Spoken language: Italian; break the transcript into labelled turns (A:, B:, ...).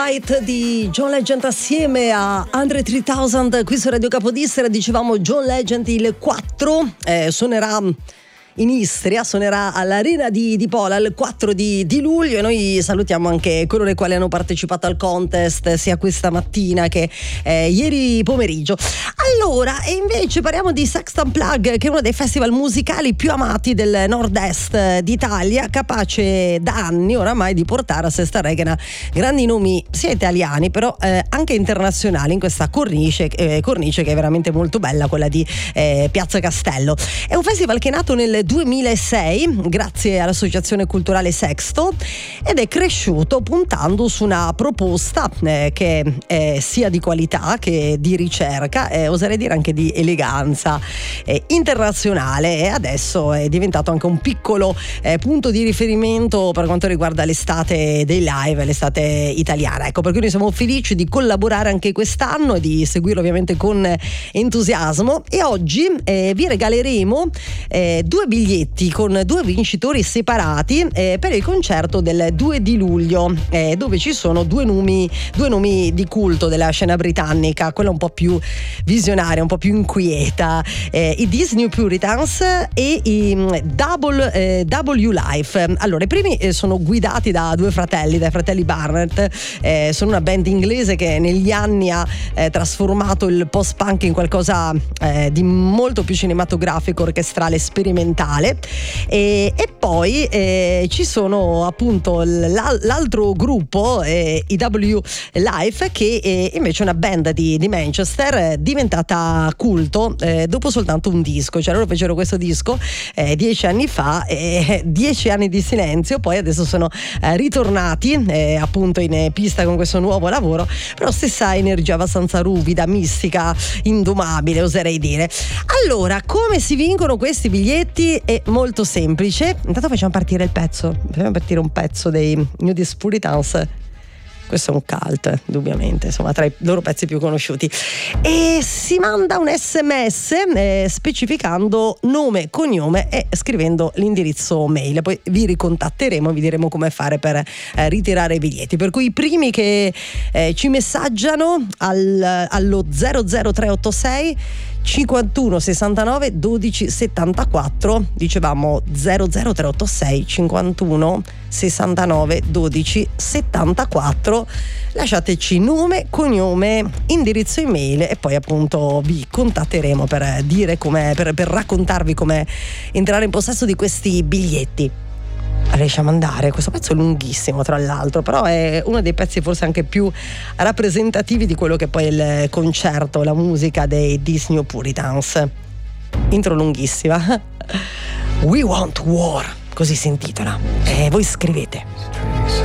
A: Night di John Legend assieme a Andre 3000 qui su Radio Capodistria. Dicevamo John Legend il 4 suonerà in Istria, suonerà all'Arena di Pola il 4 di luglio, e noi salutiamo anche coloro i quali hanno partecipato al contest sia questa mattina che ieri pomeriggio. Allora, e invece parliamo di Sextant Plug, che è uno dei festival musicali più amati del nord-est d'Italia, capace da anni oramai di portare a Sesta Regina grandi nomi sia italiani però anche internazionali in questa cornice che è veramente molto bella, quella di Piazza Castello. È un festival che è nato nel 2006 grazie all'associazione culturale Sexto ed è cresciuto puntando su una proposta che è sia di qualità che di ricerca, oserei dire anche di eleganza internazionale, e adesso è diventato anche un piccolo punto di riferimento per quanto riguarda l'estate dei live, l'estate italiana. Ecco, per cui noi siamo felici di collaborare anche quest'anno e di seguirlo ovviamente con entusiasmo, e oggi vi regaleremo due biglietti con due vincitori separati per il concerto del 2 di luglio, dove ci sono due nomi di culto della scena britannica, quella un po' più visionaria, un po' più inquieta, i These New Puritans e i W Life. Allora, i primi sono guidati da dai fratelli Barnett, sono una band inglese che negli anni ha trasformato il post-punk in qualcosa di molto più cinematografico, orchestrale, sperimentale, e poi ci sono appunto l'altro gruppo, i W Life, che invece è una band di Manchester diventata culto dopo soltanto un disco. Cioè loro fecero questo disco 10 anni fa, 10 anni di silenzio, poi adesso sono ritornati appunto in pista con questo nuovo lavoro, però stessa energia abbastanza ruvida, mistica, indomabile, oserei dire. Allora, come si vincono questi biglietti? È molto semplice. Intanto facciamo partire un pezzo dei New Puritans. Questo è un cult, indubbiamente, insomma, tra i loro pezzi più conosciuti, e si manda un SMS specificando nome, cognome e scrivendo l'indirizzo mail. Poi vi ricontatteremo e vi diremo come fare per ritirare i biglietti. Per cui i primi che ci messaggiano allo 00386 51 69 12 74, dicevamo 00386 51 69 12 74, lasciateci nome, cognome, indirizzo email e poi appunto vi contatteremo per dire per raccontarvi come entrare in possesso di questi biglietti. Lasciamo andare, questo pezzo è lunghissimo tra l'altro, però è uno dei pezzi forse anche più rappresentativi di quello che poi è il concerto, la musica dei These New Puritans. Intro lunghissima. We Want War, così si intitola, e voi scrivete.